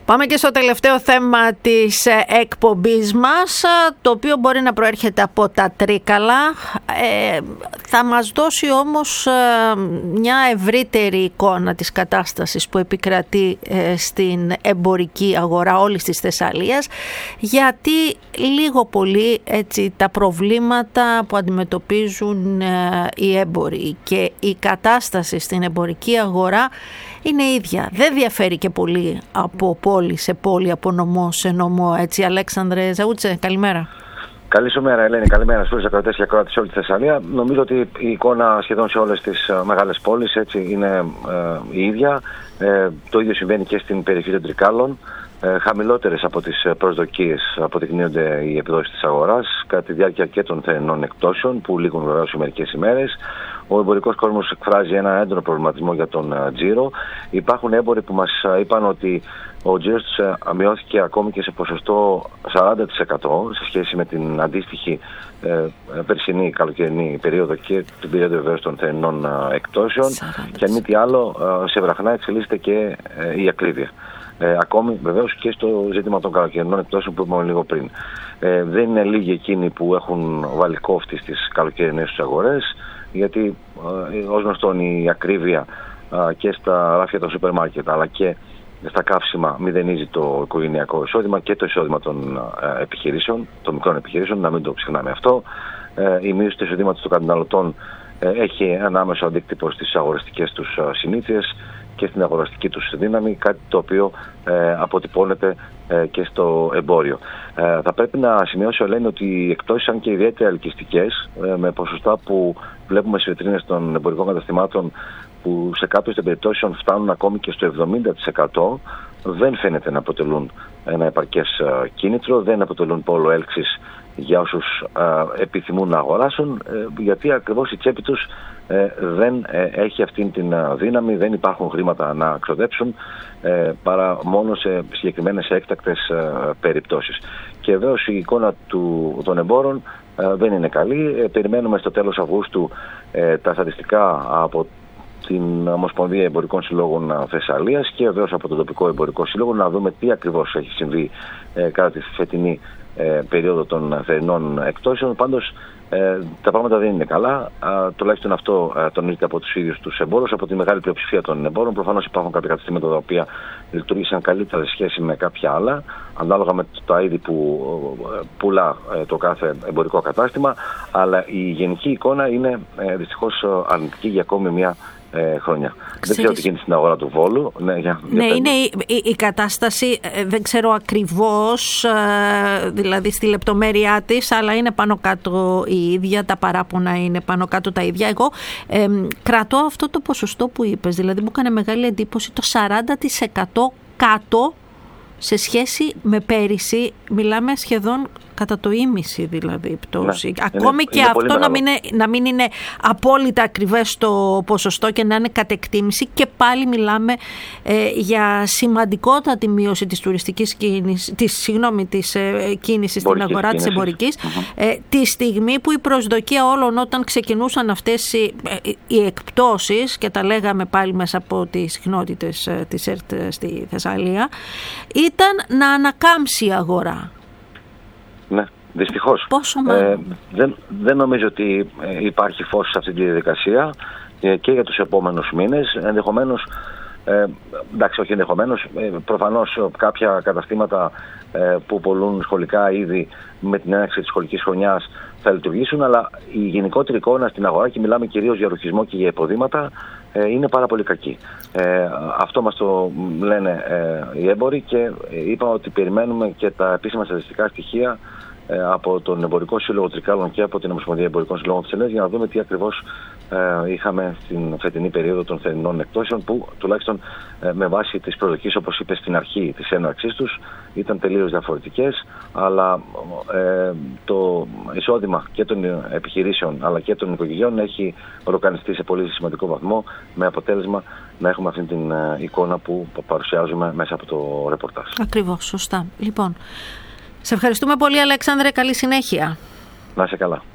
Πάμε και στο τελευταίο θέμα της εκπομπής μας, το οποίο μπορεί να προέρχεται από τα Τρίκαλα. Θα μας δώσει όμως μια ευρύτερη εικόνα της κατάστασης που επικρατεί στην εμπορική αγορά όλης της Θεσσαλίας, γιατί λίγο πολύ έτσι, τα προβλήματα που αντιμετωπίζουν οι έμποροι και η κατάσταση στην εμπορική αγορά είναι ίδια. Δεν διαφέρει και πολύ από πόλη σε πόλη, από νομό σε νομό. Έτσι, Αλέξανδρε Ζαούτσε, καλημέρα. Καλή σου μέρα, Ελένη. Καλημέρα στους ακροατές και ακροάτες σε όλη τη Θεσσαλία. Νομίζω ότι η εικόνα σχεδόν σε όλες τις μεγάλες πόλεις έτσι, είναι η ίδια. Το ίδιο συμβαίνει και στην περιοχή των Τρικάλων. Χαμηλότερες από τις προσδοκίες αποδεικνύονται οι επιδόσεις της αγοράς κατά τη διάρκεια και των θερινών εκπτώσεων που λήγουν βεβαίως σε μερικές ημέρες. Ο εμπορικός κόσμος εκφράζει ένα έντονο προβληματισμό για τον τζίρο. Υπάρχουν έμποροι που μας είπαν ότι ο τζίρος τους μειώθηκε ακόμη και σε ποσοστό 40% σε σχέση με την αντίστοιχη περσινή καλοκαιρινή περίοδο και την περίοδο βεβαίως των θερινών εκπτώσεων. Και αν μη τι άλλο, σε βραχνά εξελίσσεται και η ακρίβεια. Ακόμη βεβαίως και στο ζήτημα των καλοκαιρινών εκπτώσεων που είπαμε λίγο πριν. Δεν είναι λίγοι εκείνοι που έχουν βάλει κόφτη στις καλοκαιρινές τους αγορές, γιατί ως γνωστόν η ακρίβεια και στα ράφια των σούπερ μάρκετ αλλά και στα καύσιμα μηδενίζει το οικογενειακό εισόδημα και το εισόδημα των επιχειρήσεων, των μικρών επιχειρήσεων, να μην το ξεχνάμε αυτό. Η μείωση του εισοδήματος των καταναλωτών έχει ένα άμεσο αντίκτυπο στις αγοραστικές τους συνήθειες και στην αγοραστική τους δύναμη, κάτι το οποίο αποτυπώνεται και στο εμπόριο. Θα πρέπει να σημειώσω, Ελένη, ότι οι εκπτώσεις, αν και ιδιαίτερα ελκυστικές, με ποσοστά που βλέπουμε στις βιτρίνες των εμπορικών καταστημάτων που σε κάποιες περιπτώσεις φτάνουν ακόμη και στο 70%, δεν φαίνεται να αποτελούν ένα επαρκές κίνητρο, δεν αποτελούν πόλο έλξης για όσους επιθυμούν να αγοράσουν, γιατί ακριβώς η τσέπη τους δεν έχει αυτήν την δύναμη, δεν υπάρχουν χρήματα να ξοδέψουν παρά μόνο σε συγκεκριμένες έκτακτες περιπτώσεις. Και βέβαιως η εικόνα των εμπόρων δεν είναι καλή. Περιμένουμε στο τέλος Αυγούστου τα στατιστικά από την Ομοσπονδία Εμπορικών Συλλόγων Θεσσαλίας και βεβαίως από τον τοπικό εμπορικό σύλλογο να δούμε τι ακριβώς έχει συμβεί κατά τη φετινή περίοδο των θερινών εκπτώσεων. Πάντως τα πράγματα δεν είναι καλά. Τουλάχιστον αυτό τονίζεται από τους ίδιους τους εμπόρους, από τη μεγάλη πλειοψηφία των εμπόρων. Προφανώς υπάρχουν κάποια καταστήματα τα οποία λειτουργήσαν καλύτερα σε σχέση με κάποια άλλα, ανάλογα με τα είδη που πουλά το κάθε εμπορικό κατάστημα. Αλλά η γενική εικόνα είναι δυστυχώς αρνητική για ακόμη μια χρόνια. Δεν ξέρω τι γίνεται στην αγορά του Βόλου. Ναι, είναι η κατάσταση, δεν ξέρω ακριβώς, δηλαδή στη λεπτομέρειά της, αλλά είναι πάνω κάτω η ίδια, τα παράπονα είναι πάνω κάτω τα ίδια. Εγώ κρατώ αυτό το ποσοστό που είπες, δηλαδή μου έκανε μεγάλη εντύπωση το 40% κάτω σε σχέση με πέρυσι, μιλάμε σχεδόν κατά το ίμιση δηλαδή πτώση. Ναι, ακόμη και αυτό να μην είναι απόλυτα ακριβές το ποσοστό και να είναι κατ' εκτίμηση, και πάλι μιλάμε για σημαντικότατη μείωση της τουριστικής κίνησης στην αγορά της εμπορικής. Τη στιγμή που η προσδοκία όλων όταν ξεκινούσαν αυτές οι εκπτώσεις, και τα λέγαμε πάλι μέσα από τις συχνότητες της ΕΡΤ στη Θεσσαλία, ήταν να ανακάμψει η αγορά. Ναι, δυστυχώς. Πόσο μάλλον. Δεν νομίζω ότι υπάρχει φως σε αυτή τη διαδικασία και για τους επόμενους μήνες. Ενδεχομένως, εντάξει, όχι ενδεχομένως, προφανώς κάποια καταστήματα που πωλούν σχολικά είδη με την έναρξη της σχολικής χρονιάς θα λειτουργήσουν, αλλά η γενικότερη εικόνα στην αγορά, και μιλάμε κυρίως για ρουχισμό και για υποδήματα, είναι πάρα πολύ κακή. Αυτό μας το λένε οι έμποροι και είπα ότι περιμένουμε και τα επίσημα στατιστικά στοιχεία από τον Εμπορικό Σύλλογο Τρικάλων και από την Ομοσπονδία Εμπορικών Συλλόγων της Ελλάδας για να δούμε τι ακριβώς είχαμε στην φετινή περίοδο των θερινών εκπτώσεων, που τουλάχιστον με βάση τις προσδοκίες, όπως είπε στην αρχή της έναρξής τους, ήταν τελείως διαφορετικές, αλλά το εισόδημα και των επιχειρήσεων αλλά και των οικογενειών έχει οργανιστεί σε πολύ σημαντικό βαθμό, με αποτέλεσμα να έχουμε αυτή την εικόνα που παρουσιάζουμε μέσα από το ρεπορτάζ. Ακριβώς, σωστά. Λοιπόν, σε ευχαριστούμε πολύ, Αλέξανδρε, καλή συνέχεια. Να είσαι καλά.